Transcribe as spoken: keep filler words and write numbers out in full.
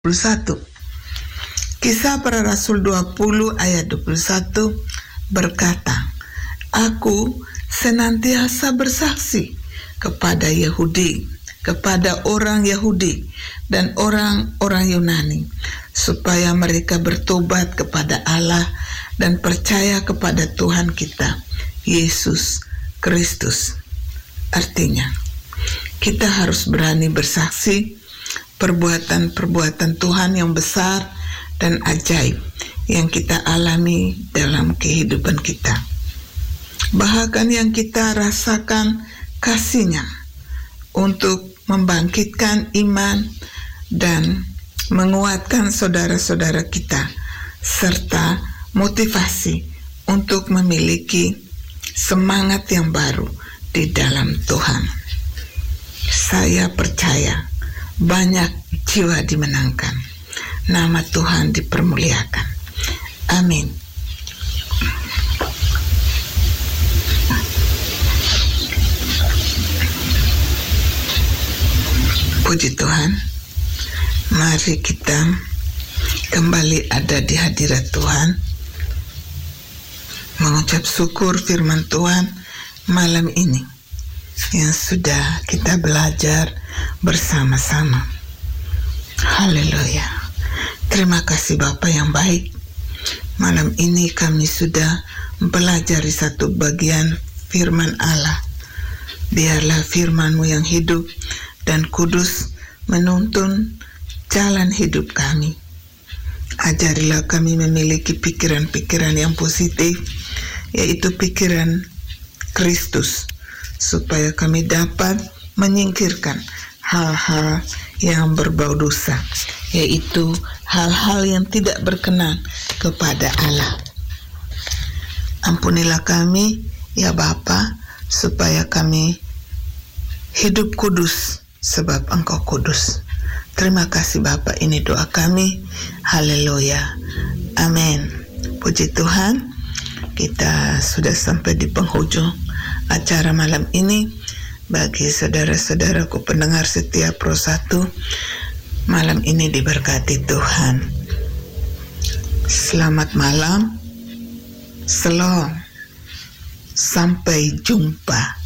satu. Kisah Para Rasul dua puluh ayat dua puluh satu berkata, Aku senantiasa bersaksi kepada Yahudi, kepada orang Yahudi dan orang-orang Yunani, supaya mereka bertobat kepada Allah dan percaya kepada Tuhan kita, Yesus Kristus. Artinya, kita harus berani bersaksi perbuatan-perbuatan Tuhan yang besar dan ajaib yang kita alami dalam kehidupan kita. Bahkan yang kita rasakan kasih-Nya untuk membangkitkan iman dan menguatkan saudara-saudara kita, serta motivasi untuk memiliki semangat yang baru di dalam Tuhan. Saya percaya banyak jiwa dimenangkan, nama Tuhan dipermuliakan. Amin. Puji Tuhan, mari kita kembali ada di hadirat Tuhan, mengucap syukur firman Tuhan malam ini yang sudah kita belajar bersama-sama. Haleluya. Terima kasih Bapa yang baik. Malam ini kami sudah mempelajari satu bagian firman Allah. Biarlah firman-Mu yang hidup dan kudus menuntun jalan hidup kami. Ajarilah kami memiliki pikiran-pikiran yang positif, yaitu pikiran Kristus, supaya kami dapat menyingkirkan hal-hal yang berbau dosa, yaitu hal-hal yang tidak berkenan kepada Allah. Ampunilah kami, ya Bapa, supaya kami hidup kudus, sebab Engkau kudus. Terima kasih Bapa, ini doa kami. Haleluya. Amin. Puji Tuhan, kita sudah sampai di penghujung acara malam ini. Bagi saudara-saudaraku pendengar setia Pro satu, malam ini diberkati Tuhan. Selamat malam. Shalom. Sampai jumpa.